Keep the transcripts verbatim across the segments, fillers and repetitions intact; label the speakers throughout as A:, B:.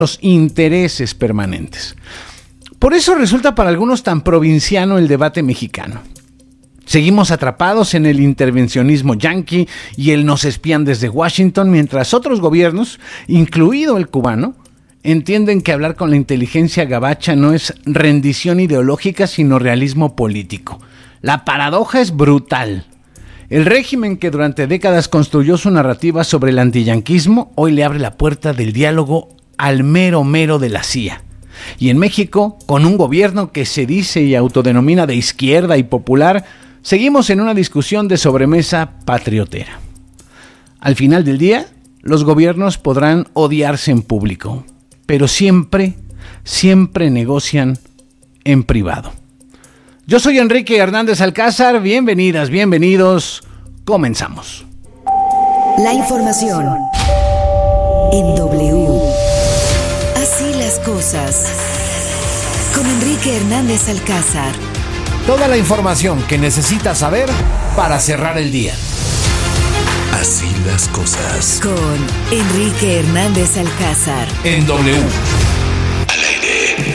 A: los intereses permanentes. Por eso resulta para algunos tan provinciano el debate mexicano. Seguimos atrapados en el intervencionismo yanqui y el nos espían desde Washington, mientras otros gobiernos, incluido el cubano, entienden que hablar con la inteligencia gabacha no es rendición ideológica, sino realismo político. La paradoja es brutal. El régimen que durante décadas construyó su narrativa sobre el antiyanquismo, hoy le abre la puerta del diálogo al mero mero de la C I A. Y en México, con un gobierno que se dice y autodenomina de izquierda y popular, seguimos en una discusión de sobremesa patriotera. Al final del día, los gobiernos podrán odiarse en público, pero siempre, siempre negocian en privado. Yo soy Enrique Hernández Alcázar, bienvenidas, bienvenidos, comenzamos.
B: La información en W. Así las cosas. Con Enrique Hernández Alcázar.
C: Toda la información que necesitas saber para cerrar el día.
D: Así las cosas.
B: Con Enrique Hernández Alcázar.
C: En W.
D: Al aire.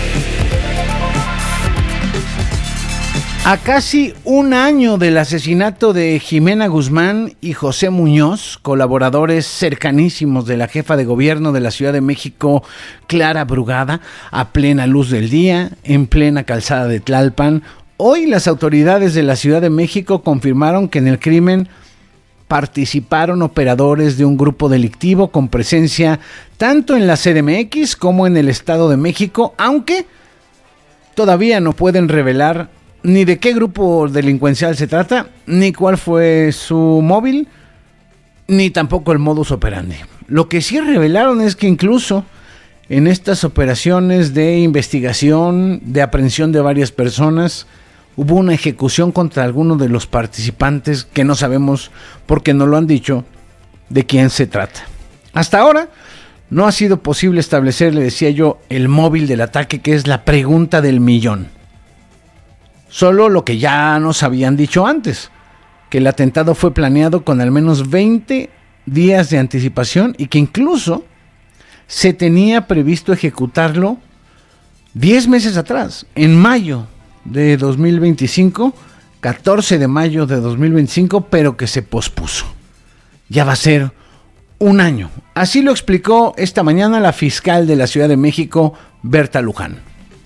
A: A casi un año del asesinato de Jimena Guzmán y José Muñoz, colaboradores cercanísimos de la jefa de gobierno de la Ciudad de México, Clara Brugada, a plena luz del día, en plena calzada de Tlalpan, hoy las autoridades de la Ciudad de México confirmaron que en el crimen participaron operadores de un grupo delictivo con presencia tanto en la C D M X como en el Estado de México, aunque todavía no pueden revelar ni de qué grupo delincuencial se trata, ni cuál fue su móvil, ni tampoco el modus operandi. Lo que sí revelaron es que incluso en estas operaciones de investigación, de aprehensión de varias personas, hubo una ejecución contra alguno de los participantes que no sabemos, porque no lo han dicho, de quién se trata. Hasta ahora no ha sido posible establecer, le decía yo, el móvil del ataque, que es la pregunta del millón. Solo lo que ya nos habían dicho antes, que el atentado fue planeado con al menos veinte días de anticipación y que incluso se tenía previsto ejecutarlo diez meses atrás, en mayo de dos mil veinticinco, catorce de mayo de dos mil veinticinco, pero que se pospuso. Ya va a ser un año. Así lo explicó esta mañana la fiscal de la Ciudad de México, Berta Luján.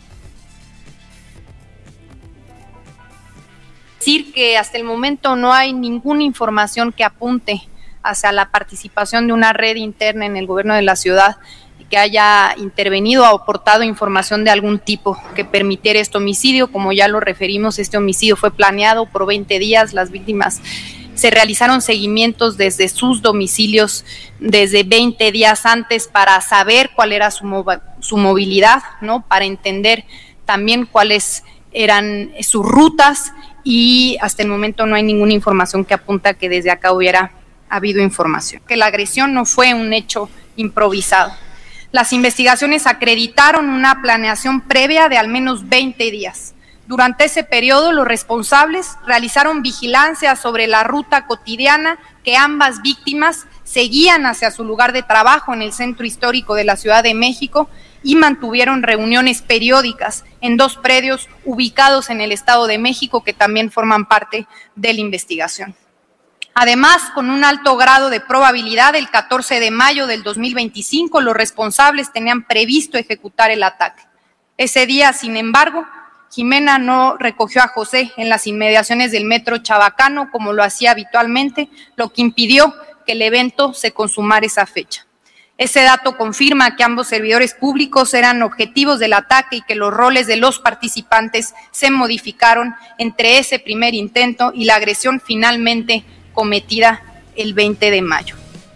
E: Decir que hasta el momento no hay ninguna información que apunte hacia la participación de una red interna en el gobierno de la ciudad y que haya intervenido o aportado información de algún tipo que permitiera este homicidio. Como ya lo referimos, este homicidio fue planeado por veinte días, las víctimas se realizaron seguimientos desde sus domicilios desde veinte días antes para saber cuál era su, mov- su movilidad, ¿no? Para entender también cuáles eran sus rutas, y hasta el momento no hay ninguna información que apunta que desde acá hubiera habido información. Que la agresión no fue un hecho improvisado. Las investigaciones acreditaron una planeación previa de al menos veinte días. Durante ese periodo, los responsables realizaron vigilancia sobre la ruta cotidiana que ambas víctimas seguían hacia su lugar de trabajo en el centro histórico de la Ciudad de México y mantuvieron reuniones periódicas en dos predios ubicados en el Estado de México que también forman parte de la investigación. Además, con un alto grado de probabilidad, el catorce de mayo del dos mil veinticinco, los responsables tenían previsto ejecutar el ataque. Ese día, sin embargo, Jimena no recogió a José en las inmediaciones del metro Chabacano como lo hacía habitualmente, lo que impidió que el evento se consumara esa fecha. Ese dato confirma que ambos servidores públicos eran objetivos del ataque y que los roles de los participantes se modificaron entre ese primer intento y la agresión finalmente cometida el veinte de mayo.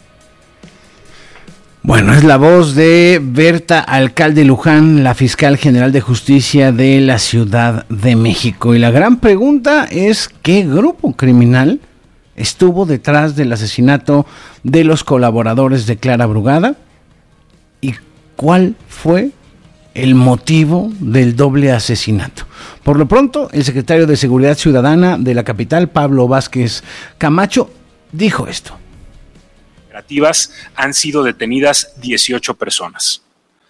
A: Bueno, es la voz de Berta Alcalde Luján, la fiscal general de justicia de la Ciudad de México. Y la gran pregunta es, ¿qué grupo criminal estuvo detrás del asesinato de los colaboradores de Clara Brugada? ¿Y cuál fue el motivo del doble asesinato? Por lo pronto, el secretario de Seguridad Ciudadana de la capital, Pablo Vázquez Camacho, dijo esto.
F: Han sido detenidas dieciocho personas.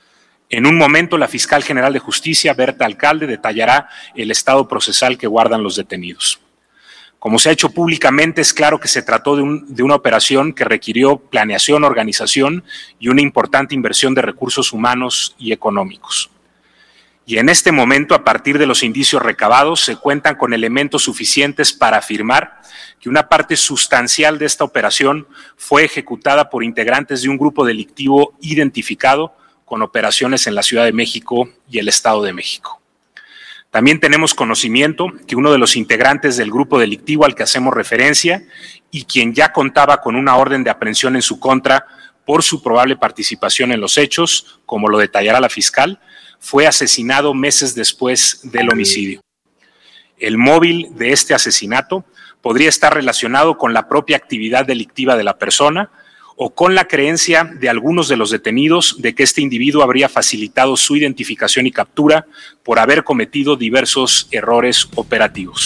F: En un momento, la fiscal general de justicia, Berta Alcalde, detallará el estado procesal que guardan los detenidos. Como se ha hecho públicamente, es claro que se trató de, un, de una operación que requirió planeación, organización y una importante inversión de recursos humanos y económicos. Y en este momento, a partir de los indicios recabados, se cuentan con elementos suficientes para afirmar que una parte sustancial de esta operación fue ejecutada por integrantes de un grupo delictivo identificado con operaciones en la Ciudad de México y el Estado de México. También tenemos conocimiento que uno de los integrantes del grupo delictivo al que hacemos referencia y quien ya contaba con una orden de aprehensión en su contra por su probable participación en los hechos, como lo detallará la fiscal, fue asesinado meses después del homicidio. El móvil de este asesinato podría estar relacionado con la propia actividad delictiva de la persona o con la creencia de algunos de los detenidos de que este individuo habría facilitado su identificación y captura por haber cometido diversos errores operativos.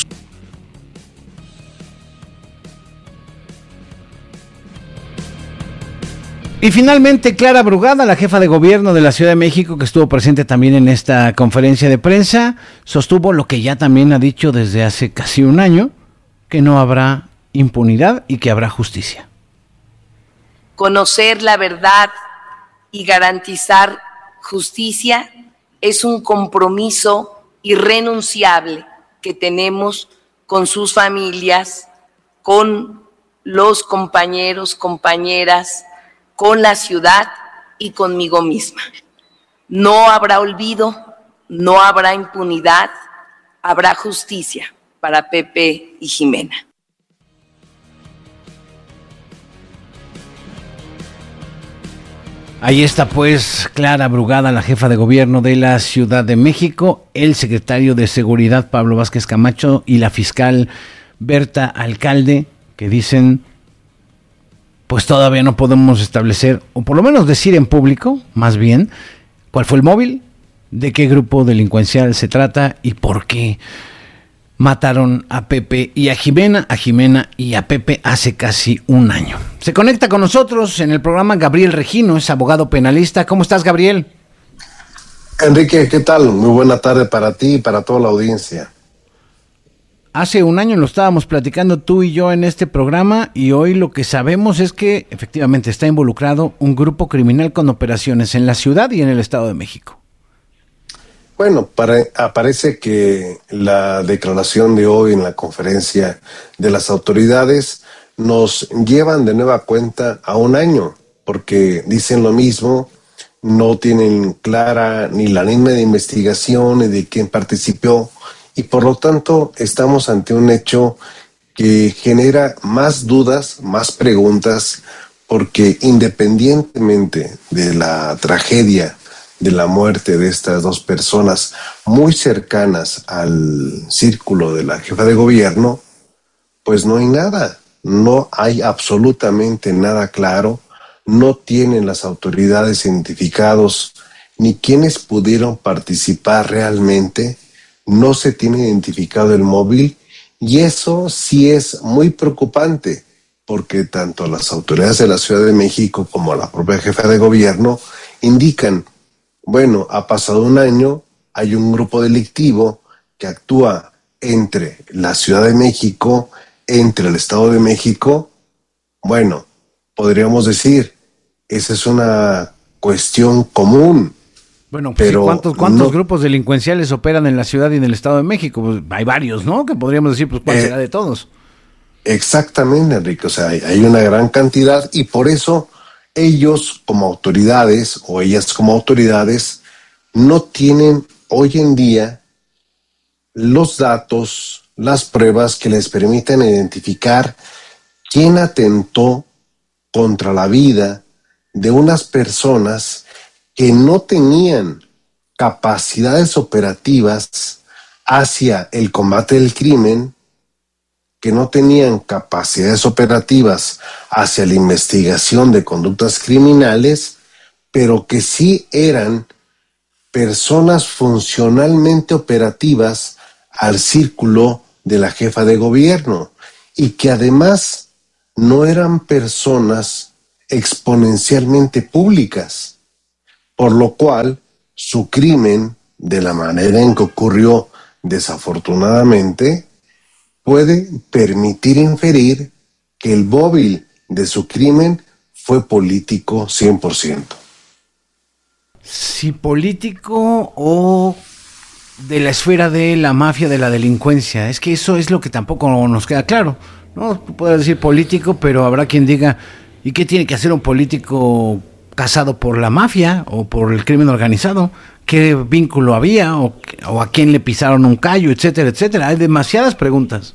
A: Y finalmente, Clara Brugada, la jefa de gobierno de la Ciudad de México, que estuvo presente también en esta conferencia de prensa, sostuvo lo que ya también ha dicho desde hace casi un año, que no habrá impunidad y que habrá justicia.
G: Conocer la verdad y garantizar justicia es un compromiso irrenunciable que tenemos con sus familias, con los compañeros, compañeras, con la ciudad y conmigo misma. No habrá olvido, no habrá impunidad, habrá justicia para Pepe y Jimena.
A: Ahí está pues Clara Brugada, la jefa de gobierno de la Ciudad de México, el secretario de Seguridad Pablo Vázquez Camacho y la fiscal Berta Alcalde, que dicen, pues todavía no podemos establecer, o por lo menos decir en público, más bien, cuál fue el móvil, de qué grupo delincuencial se trata y por qué mataron a Pepe y a Jimena, a Jimena y a Pepe hace casi un año. Se conecta con nosotros en el programa Gabriel Regino, es abogado penalista. ¿Cómo estás, Gabriel?
H: Enrique, ¿qué tal? Muy buena tarde para ti y para toda la audiencia.
A: Hace un año lo estábamos platicando tú y yo en este programa y hoy lo que sabemos es que efectivamente está involucrado un grupo criminal con operaciones en la ciudad y en el Estado de México.
H: Bueno, para, aparece que la declaración de hoy en la conferencia de las autoridades nos llevan de nueva cuenta a un año, porque dicen lo mismo, no tienen clara ni la línea de investigación ni de quién participó, y por lo tanto estamos ante un hecho que genera más dudas, más preguntas, porque independientemente de la tragedia de la muerte de estas dos personas muy cercanas al círculo de la jefa de gobierno, pues no hay nada, no hay absolutamente nada claro, no tienen las autoridades identificados ni quienes pudieron participar realmente, no se tiene identificado el móvil y eso sí es muy preocupante porque tanto las autoridades de la Ciudad de México como la propia jefa de gobierno indican, bueno, ha pasado un año, hay un grupo delictivo que actúa entre la Ciudad de México, entre el Estado de México. Bueno, podríamos decir, esa es una cuestión común.
A: Bueno, pues pero sí, ¿cuántos, cuántos no, grupos delincuenciales operan en la Ciudad y en el Estado de México? Pues hay varios, ¿no? Que podríamos decir, pues, ¿cuál eh, será de todos?
H: Exactamente, Enrique. O sea, hay, hay una gran cantidad y por eso ellos como autoridades o ellas como autoridades no tienen hoy en día los datos, las pruebas que les permitan identificar quién atentó contra la vida de unas personas que no tenían capacidades operativas hacia el combate del crimen, que no tenían capacidades operativas hacia la investigación de conductas criminales, pero que sí eran personas funcionalmente operativas al círculo de la jefa de gobierno y que además no eran personas exponencialmente públicas, por lo cual su crimen de la manera en que ocurrió desafortunadamente puede permitir inferir que el móvil de su crimen fue político cien por ciento.
A: Si político o de la esfera de la mafia, de la delincuencia. Es que eso es lo que tampoco nos queda claro, ¿no? Tú puedes decir político, pero habrá quien diga, ¿y qué tiene que hacer un político casado por la mafia o por el crimen organizado? ¿Qué vínculo había? ¿O, o a quién le pisaron un callo? Etcétera, etcétera. Hay demasiadas preguntas.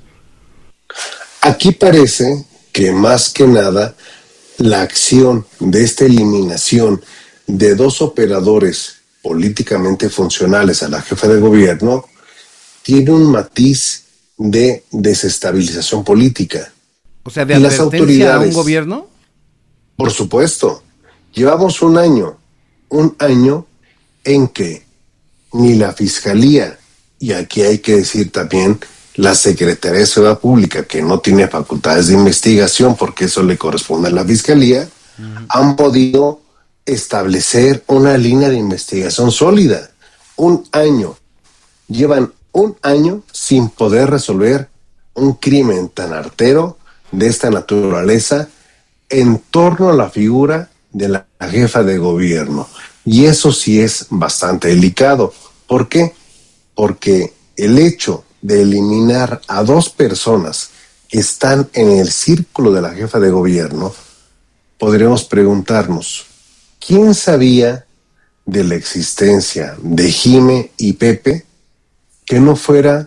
H: Aquí parece que más que nada la acción de esta eliminación de dos operadores políticamente funcionales a la jefa de gobierno tiene un matiz de desestabilización política.
A: O sea, de advertencia a un gobierno.
H: Por supuesto. Llevamos un año, un año en que ni la Fiscalía, y aquí hay que decir también la Secretaría de Seguridad Pública, que no tiene facultades de investigación porque eso le corresponde a la Fiscalía, uh-huh. han podido establecer una línea de investigación sólida. Un año. Llevan un año sin poder resolver un crimen tan artero de esta naturaleza en torno a la figura de la jefa de gobierno. Y eso sí es bastante delicado. ¿Por qué? Porque el hecho de eliminar a dos personas que están en el círculo de la jefa de gobierno, podremos preguntarnos, ¿quién sabía de la existencia de Jime y Pepe que no fuera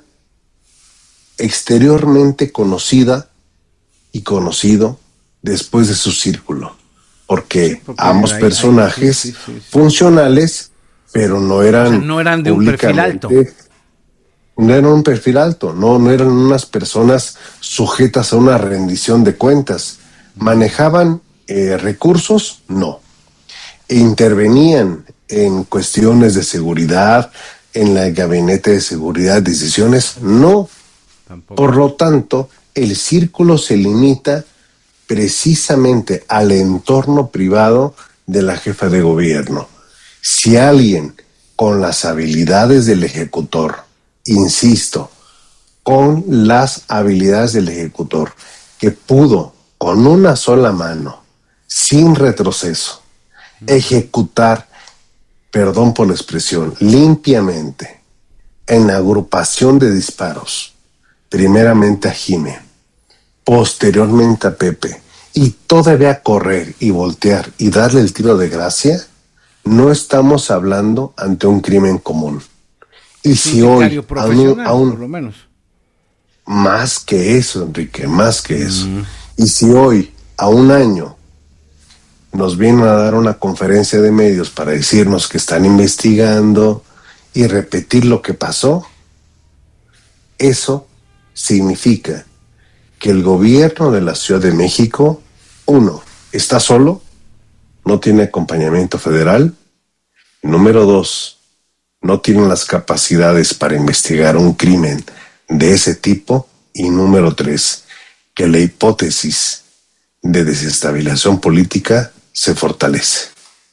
H: exteriormente conocida y conocido después de su círculo? Porque, sí, porque ambos ahí, personajes ahí, sí, sí, sí. funcionales, pero no eran, o sea,
A: no eran de un perfil alto.
H: No eran un perfil alto, no, no eran unas personas sujetas a una rendición de cuentas. ¿Manejaban eh, recursos? No. ¿Intervenían en cuestiones de seguridad, en el gabinete de seguridad, decisiones? No. Tampoco. Por lo tanto, el círculo se limita precisamente al entorno privado de la jefa de gobierno. Si alguien con las habilidades del ejecutor, insisto, con las habilidades del ejecutor, que pudo con una sola mano, sin retroceso, ejecutar, perdón por la expresión, limpiamente, en la agrupación de disparos, primeramente a Jime, posteriormente a Pepe, y todavía correr y voltear y darle el tiro de gracia, no estamos hablando ante un crimen común. Y si hoy, aún, aún, por lo menos. Más que eso, Enrique, más que mm. eso. Y si hoy, a un año, nos vienen a dar una conferencia de medios para decirnos que están investigando y repetir lo que pasó, eso significa que el gobierno de la Ciudad de México, uno, está solo, no tiene acompañamiento federal. Número dos, no tienen las capacidades para investigar un crimen de ese tipo. Y número tres, que la hipótesis de desestabilización política se fortalece.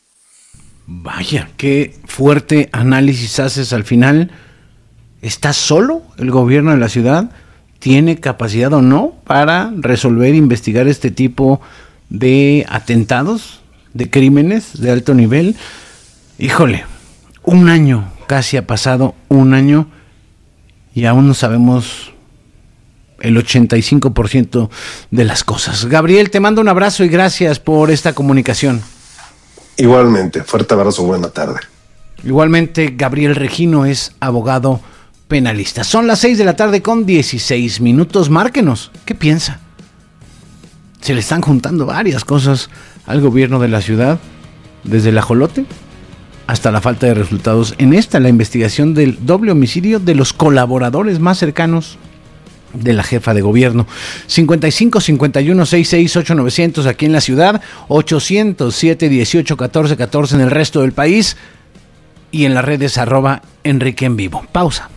A: Vaya, qué fuerte análisis haces al final. ¿Está solo el gobierno de la ciudad? ¿Tiene capacidad o no para resolver e investigar este tipo de atentados, de crímenes de alto nivel? Híjole, un año, casi ha pasado un año y aún no sabemos el ochenta y cinco por ciento de las cosas. Gabriel, te mando un abrazo y gracias por esta comunicación.
H: Igualmente, fuerte abrazo, buena tarde.
A: Igualmente, Gabriel Regino es abogado penalista. Son las seis de la tarde con dieciséis minutos. Márquenos, ¿qué piensa? Se le están juntando varias cosas al gobierno de la ciudad, desde el ajolote hasta la falta de resultados en esta, la investigación del doble homicidio de los colaboradores más cercanos de la jefa de gobierno. cincuenta y cinco, cincuenta y uno, sesenta y seis, ocho mil novecientos aquí en la ciudad, ochocientos siete, dieciocho, catorce, catorce en el resto del país y en las redes arroba Enrique en Vivo. Pausa.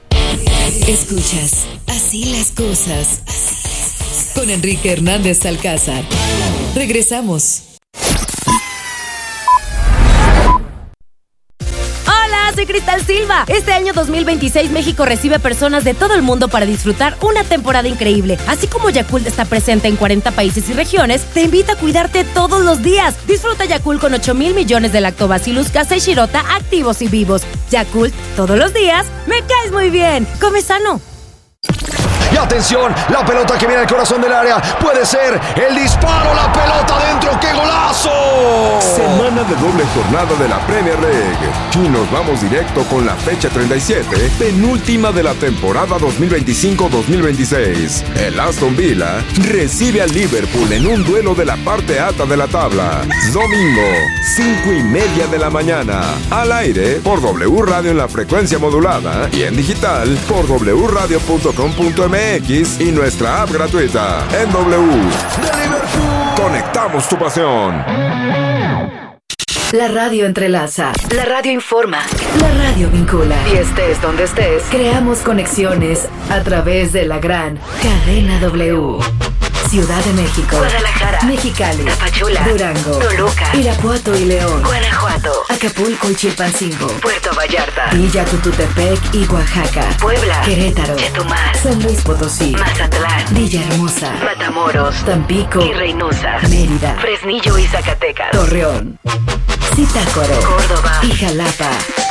B: Escuchas Así las cosas, así las cosas, con Enrique Hernández Alcázar. Regresamos.
I: Hola, soy Cristal Silva. Este año dos mil veintiséis México recibe personas de todo el mundo para disfrutar una temporada increíble. Así como Yakult está presente en cuarenta países y regiones, te invita a cuidarte todos los días. Disfruta Yakult con ocho mil millones de Lactobacillus casei shirota activos y vivos. Yakult, todos los días, me caes muy bien. Come sano.
C: Y atención, la pelota que viene al corazón del área. Puede ser el disparo, la pelota dentro. ¡Qué golazo!
J: Semana de doble jornada de la Premier League. Y nos vamos directo con la fecha treinta y siete, penúltima de la temporada dos mil veinticinco dos mil veintiséis. El Aston Villa recibe al Liverpool en un duelo de la parte alta de la tabla. Domingo, cinco y media de la mañana. Al aire por W Radio en la frecuencia modulada y en digital por w radio punto com punto m x y nuestra app gratuita en W. De Liverpool. Conectamos tu pasión.
B: La radio entrelaza, la radio informa, la radio vincula. Y estés donde estés, creamos conexiones a través de la gran cadena W. Ciudad de México, Guadalajara, Mexicali, Tapachula, Durango, Toluca, Irapuato y León, Guanajuato, Acapulco y Chilpancingo, Puerto Vallarta, Villa Tututepec y Oaxaca, Puebla, Querétaro, Chetumal, San Luis Potosí, Mazatlán, Villahermosa, Matamoros, Tampico y Reynosa, Mérida, Fresnillo y Zacatecas, Torreón, Zitácuaro, Córdoba y Jalapa.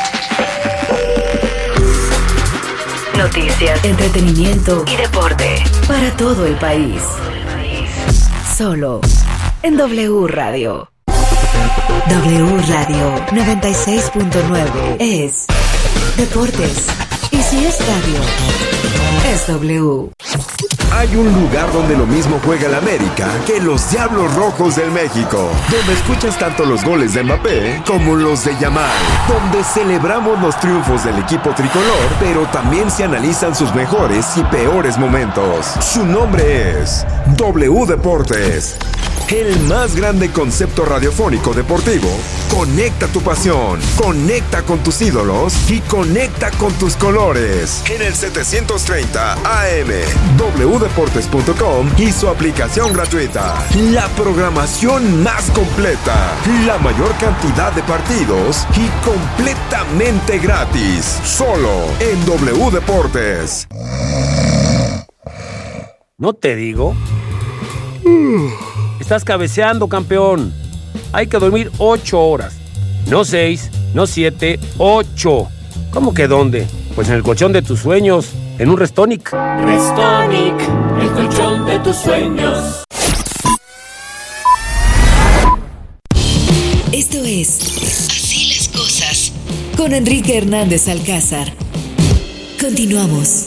B: Noticias, entretenimiento y deporte para todo el país. Solo en W Radio. W Radio noventa y seis punto nueve es deportes. Y si es radio, es W.
J: Hay un lugar donde lo mismo juega el América que los Diablos Rojos del México, donde escuchas tanto los goles de Mbappé como los de Yamal, donde celebramos los triunfos del equipo tricolor, pero también se analizan sus mejores y peores momentos. Su nombre es W Deportes. El más grande concepto radiofónico deportivo. Conecta tu pasión, conecta con tus ídolos y conecta con tus colores. En el setecientos treinta A M, w deportes punto com y su aplicación gratuita. La programación más completa, la mayor cantidad de partidos y completamente gratis. Solo en W Deportes.
K: ¿No te digo? Estás cabeceando, campeón. Hay que dormir ocho horas. No seis, no siete, ocho. ¿Cómo que dónde? Pues en el colchón de tus sueños, en un Restonic.
L: Restonic, el colchón de tus sueños.
B: Esto es Así las cosas con Enrique Hernández Alcázar. Continuamos.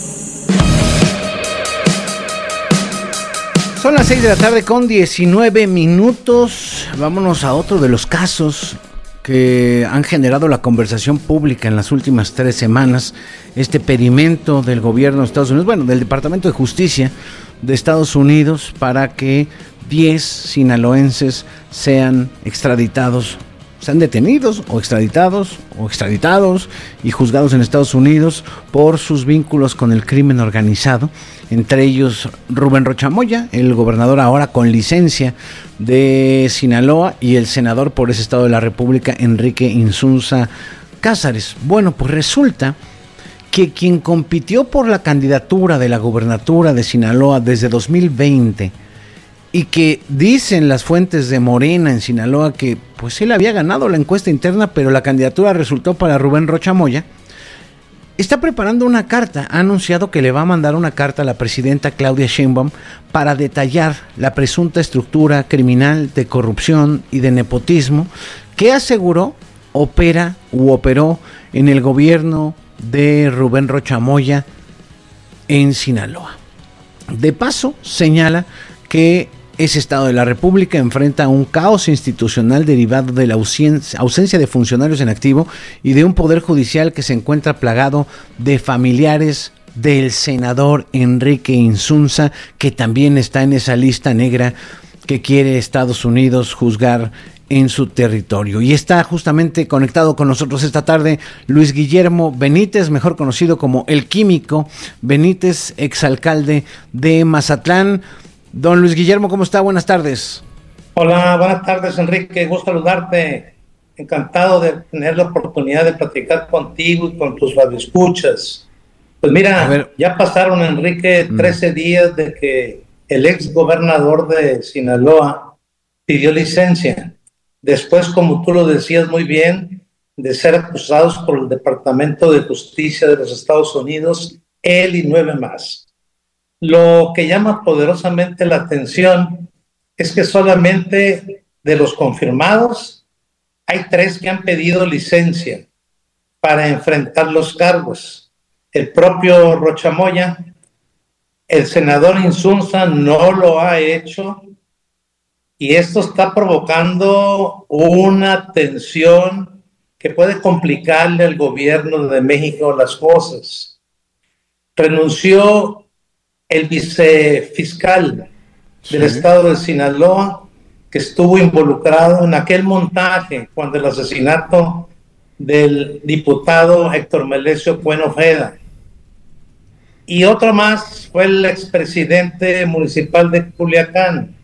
A: Son las seis de la tarde con diecinueve minutos. Vámonos a otro de los casos que han generado la conversación pública en las últimas tres semanas. Este pedimento del gobierno de Estados Unidos, bueno, del Departamento de Justicia de Estados Unidos para que diez sinaloenses sean extraditados, sean detenidos o extraditados o extraditados y juzgados en Estados Unidos por sus vínculos con el crimen organizado. Entre ellos Rubén Rocha Moya, el gobernador ahora con licencia de Sinaloa, y el senador por ese estado de la República, Enrique Insunza Cázares. Bueno, pues resulta que quien compitió por la candidatura de la gubernatura de Sinaloa desde dos mil veinte y que dicen las fuentes de Morena en Sinaloa que pues él había ganado la encuesta interna, pero la candidatura resultó para Rubén Rocha Moya, está preparando una carta. Ha anunciado que le va a mandar una carta a la presidenta Claudia Sheinbaum para detallar la presunta estructura criminal de corrupción y de nepotismo que aseguró opera u operó en el gobierno de Rubén Rocha Moya en Sinaloa. De paso, señala que ese estado de la República enfrenta un caos institucional derivado de la ausencia de funcionarios en activo y de un poder judicial que se encuentra plagado de familiares del senador Enrique Insunza, que también está en esa lista negra que quiere Estados Unidos juzgar en su territorio. Y está justamente conectado con nosotros esta tarde Luis Guillermo Benítez, mejor conocido como El Químico Benítez, exalcalde de Mazatlán. Don Luis Guillermo, ¿cómo está? Buenas tardes.
M: Hola, buenas tardes, Enrique. Gusto saludarte. encantado de tener la oportunidad de platicar contigo y con tus radioescuchas. Pues mira, ya pasaron, Enrique, trece días de que el ex gobernador de Sinaloa pidió licencia. Después, como tú lo decías muy bien, de ser acusados por el Departamento de Justicia de los Estados Unidos, él y nueve más. Lo que llama poderosamente la atención es que solamente de los confirmados hay tres que han pedido licencia para enfrentar los cargos. El propio Rocha Moya, el senador Insunza no lo ha hecho, y esto está provocando una tensión que puede complicarle al gobierno de México las cosas. Renunció el vicefiscal sí. del estado de Sinaloa, que estuvo involucrado en aquel montaje cuando el asesinato del diputado Héctor Melesio Cuen Ojeda. Y otro más fue el expresidente municipal de Culiacán,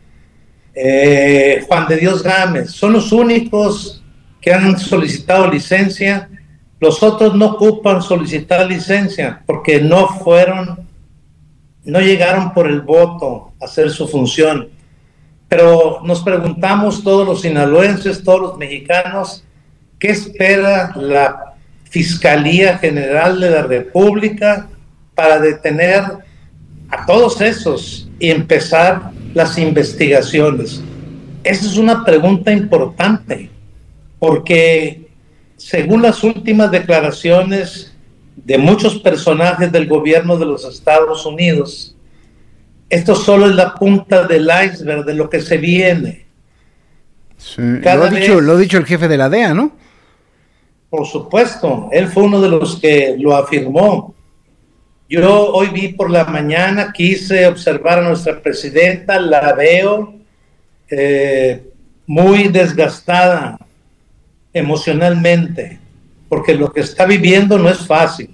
M: eh, Juan de Dios Gámez. Son los únicos que han solicitado licencia. Los otros no ocupan solicitar licencia porque no fueron, no llegaron por el voto a hacer su función. Pero nos preguntamos todos los sinaloenses, todos los mexicanos, ¿qué espera la Fiscalía General de la República para detener a todos esos y empezar las investigaciones? Esa es una pregunta importante, porque según las últimas declaraciones de muchos personajes del gobierno de los Estados Unidos, esto solo es la punta del iceberg de lo que se viene.
A: Sí, lo, ha dicho, vez, lo ha dicho el jefe de la D E A, ¿no?
M: Por supuesto, él fue uno de los que lo afirmó. Yo hoy vi por la mañana, quise observar a nuestra presidenta, la veo eh, muy desgastada emocionalmente, porque lo que está viviendo no es fácil.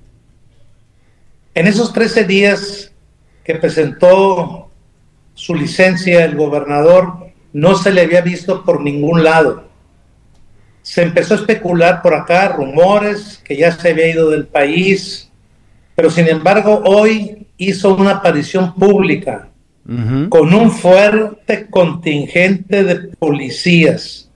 M: En esos trece días que presentó su licencia el gobernador, no se le había visto por ningún lado. Se empezó a especular por acá, rumores que ya se había ido del país, pero sin embargo hoy hizo una aparición pública uh-huh. con un fuerte contingente de policías,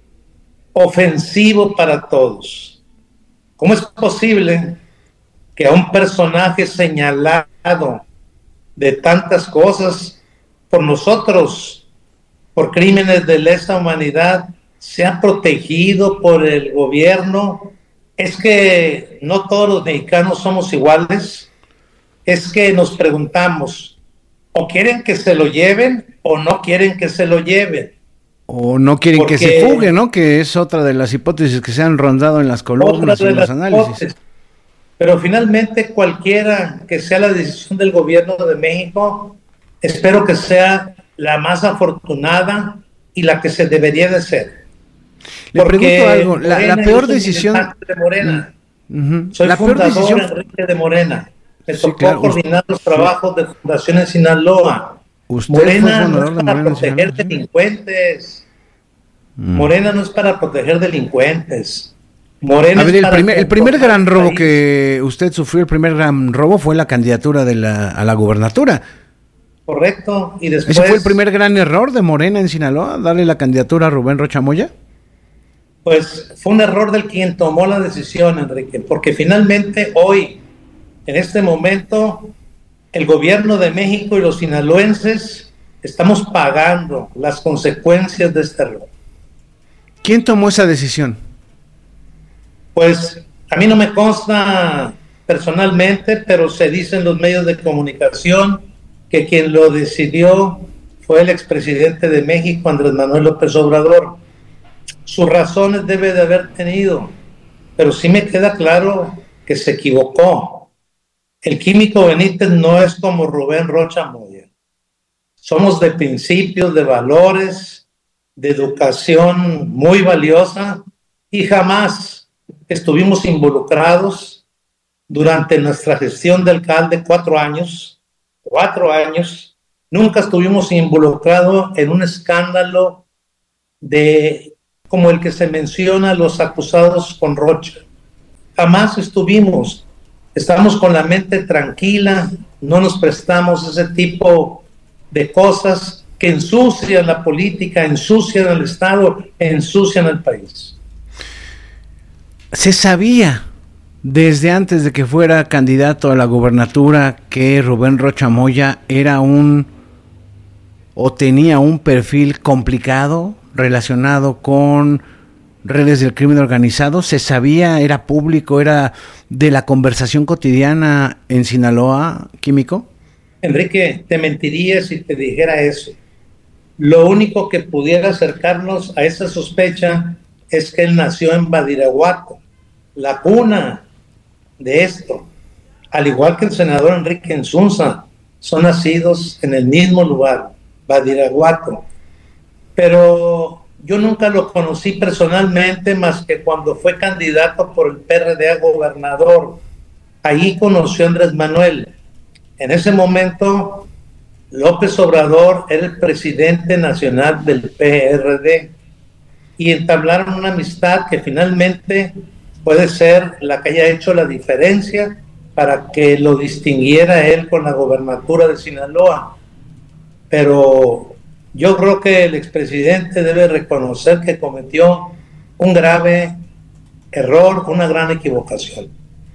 M: ofensivo para todos. ¿Cómo es posible que a un personaje señalado de tantas cosas por nosotros, por crímenes de lesa humanidad, sea protegido por el gobierno? Es que no todos los mexicanos somos iguales. Es que nos preguntamos, o quieren que se lo lleven o no quieren que se lo lleven.
A: O no quieren Porque, que se fugue, ¿no? Que es otra de las hipótesis que se han rondado en las columnas y en los análisis. Hipótesis.
M: Pero finalmente, cualquiera que sea la decisión del gobierno de México, espero que sea la más afortunada y la que se debería de ser.
A: Le Porque pregunto algo, la, la peor decisión
M: de Morena.
A: Uh-huh.
M: Soy
A: la
M: fundador,
A: peor decisión...
M: Enrique, de Morena. Me
A: sí,
M: tocó
A: claro.
M: coordinar los trabajos sí. de Fundación en Sinaloa.
A: Usted
M: Morena no es
A: de
M: para
A: Morena,
M: proteger
A: Sinaloa,
M: delincuentes.
A: Mm.
M: Morena no es para proteger delincuentes. Morena
A: A ver,
M: es
A: el
M: para
A: primer, el primer gran
M: el
A: robo
M: país.
A: que usted sufrió, el primer gran robo fue la candidatura de la, a la gubernatura.
M: Correcto. Y después...
A: ¿Ese fue el primer gran error de Morena en Sinaloa, darle la candidatura a Rubén Rocha Moya?
M: Pues fue un error del quien tomó la decisión, Enrique, porque finalmente hoy, en este momento, el gobierno de México y los sinaloenses estamos pagando las consecuencias de este error.
A: ¿Quién tomó esa decisión?
M: Pues a mí no me consta personalmente, pero se dice en los medios de comunicación que quien lo decidió fue el expresidente de México, Andrés Manuel López Obrador. Sus razones debe de haber tenido, pero sí me queda claro que se equivocó. El químico Benítez no es como Rubén Rocha Moya. Somos de principios, de valores, de educación muy valiosa, y jamás estuvimos involucrados durante nuestra gestión de alcalde, cuatro años, cuatro años, nunca estuvimos involucrados en un escándalo de como el que se menciona a los acusados con Rocha. Jamás estuvimos. Estamos con la mente tranquila, no nos prestamos ese tipo de cosas que ensucian la política, ensucian al Estado, ensucian al país.
A: Se sabía desde antes de que fuera candidato a la gobernatura que Rubén Rocha Moya era un o tenía un perfil complicado relacionado con redes del crimen organizado. Se sabía, era público, era de la conversación cotidiana en Sinaloa, Químico.
M: Enrique, te mentiría si te dijera eso. Lo único que pudiera acercarnos a esa sospecha es que él nació en Badiraguato, la cuna de esto, al igual que el senador Enrique Insunza, son nacidos en el mismo lugar, Badiraguato. Pero yo nunca lo conocí personalmente más que cuando fue candidato por el P R D a gobernador. Allí conoció a Andrés Manuel. En ese momento, López Obrador era el presidente nacional del P R D y entablaron una amistad que finalmente puede ser la que haya hecho la diferencia para que lo distinguiera él con la gobernatura de Sinaloa. Pero yo creo que el expresidente debe reconocer que cometió un grave error, una gran equivocación.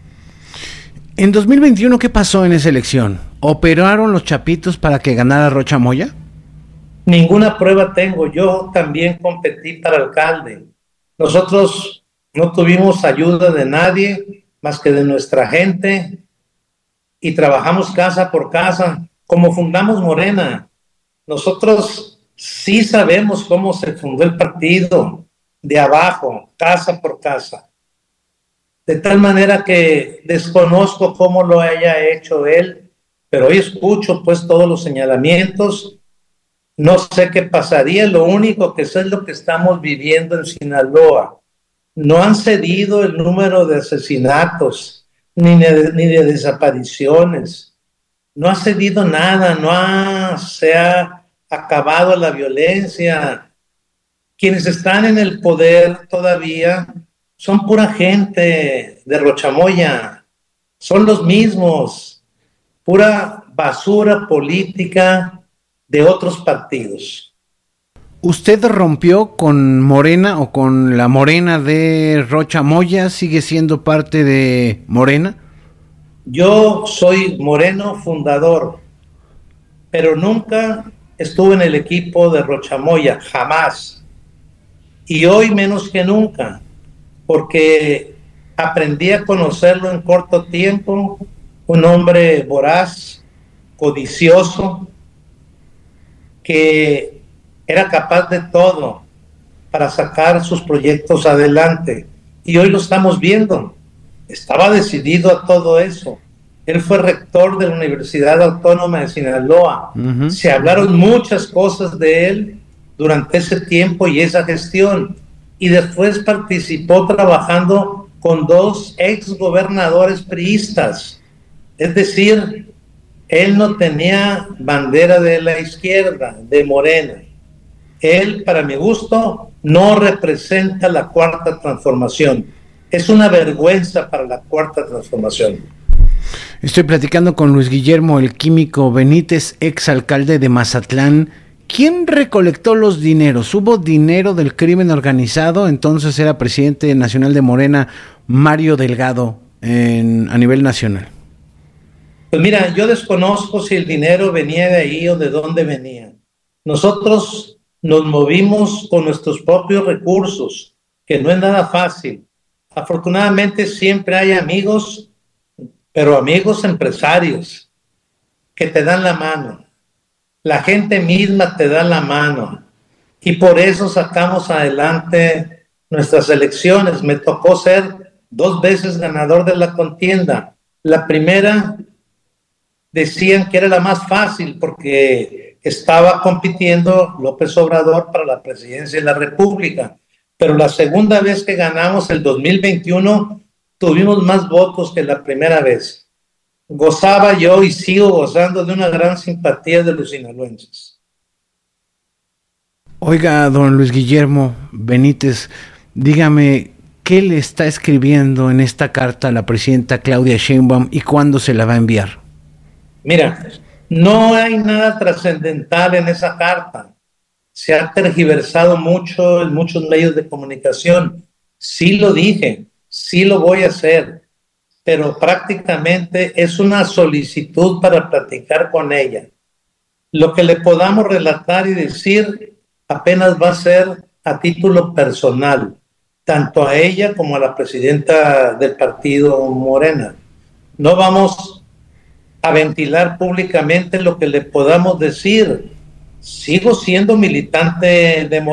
A: En dos mil veintiuno, ¿qué pasó en esa elección? ¿Operaron los chapitos para que ganara Rocha Moya?
M: Ninguna prueba tengo. Yo también competí para alcalde. Nosotros no tuvimos ayuda de nadie más que de nuestra gente y trabajamos casa por casa, como fundamos Morena. Nosotros sí sabemos cómo se fundó el partido, de abajo, casa por casa. De tal manera que desconozco cómo lo haya hecho él, pero hoy escucho pues todos los señalamientos. No sé qué pasaría, lo único que sé es lo que estamos viviendo en Sinaloa. No han cedido el número de asesinatos, ni de, ni de desapariciones. No ha cedido nada, no ha, se ha acabado la violencia. Quienes están en el poder todavía son pura gente de Rocha Moya, son los mismos, pura basura política de otros partidos.
A: ¿Usted rompió con Morena o con la Morena de Rocha Moya? ¿Sigue siendo parte de Morena?
M: Yo soy moreno fundador, pero nunca estuve en el equipo de Rocha Moya, jamás. Y hoy menos que nunca, porque aprendí a conocerlo en corto tiempo, un hombre voraz, codicioso, que era capaz de todo para sacar sus proyectos adelante. Y hoy lo estamos viendo. Estaba decidido a todo eso. Él fue rector de la Universidad Autónoma de Sinaloa. Uh-huh. Se hablaron muchas cosas de él durante ese tiempo y esa gestión. Y después participó trabajando con dos ex gobernadores priistas. Es decir, él no tenía bandera de la izquierda, de Morena. Él, para mi gusto, no representa la Cuarta Transformación. Es una vergüenza para la Cuarta Transformación.
A: Estoy platicando con Luis Guillermo, el Químico Benítez, exalcalde de Mazatlán. ¿Quién recolectó los dineros? ¿Hubo dinero del crimen organizado? Entonces era presidente nacional de Morena, Mario Delgado, en, a nivel nacional.
M: Pues mira, yo desconozco si el dinero venía de ahí o de dónde venía. Nosotros nos movimos con nuestros propios recursos, que no es nada fácil. Afortunadamente siempre hay amigos, pero amigos empresarios, que te dan la mano. La gente misma te da la mano. Y por eso sacamos adelante nuestras elecciones. Me tocó ser dos veces ganador de la contienda. La primera decían que era la más fácil porque estaba compitiendo López Obrador para la presidencia de la República. Pero la segunda vez que ganamos, el dos mil veintiuno, tuvimos más votos que la primera vez. Gozaba yo y sigo gozando de una gran simpatía de los sinaloenses.
A: Oiga, don Luis Guillermo Benítez, dígame, ¿qué le está escribiendo en esta carta a la presidenta Claudia Sheinbaum y cuándo se la va a enviar?
M: Mira, no hay nada trascendental en esa carta. Se ha tergiversado mucho en muchos medios de comunicación. Sí lo dije, sí lo voy a hacer, pero prácticamente es una solicitud para platicar con ella. Lo que le podamos relatar y decir apenas va a ser a título personal, tanto a ella como a la presidenta del partido Morena. No vamos a ventilar públicamente lo que le podamos decir. Sigo siendo militante de Morena.